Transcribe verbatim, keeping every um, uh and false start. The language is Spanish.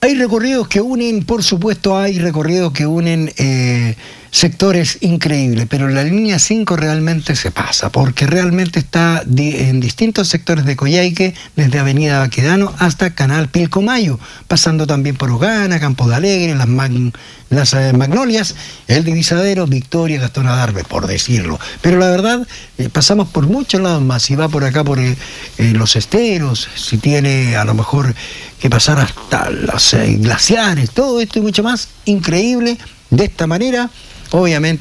Hay recorridos que unen, por supuesto, hay recorridos que unen eh, sectores increíbles, pero la línea cinco realmente se pasa, porque realmente está di en distintos sectores de Coyhaique, desde Avenida Baquedano hasta Canal Pilcomayo, pasando también por Ugana, Campo de Alegre, las, Mag las eh, Magnolias, el Divisadero, Victoria, Gastón Adarve, por decirlo. Pero la verdad, eh, pasamos por muchos lados más. Si va por acá, por eh, eh, los esteros, si tiene a lo mejor que pasar hasta los eh, glaciares, todo esto y mucho más, increíble. De esta manera, obviamente,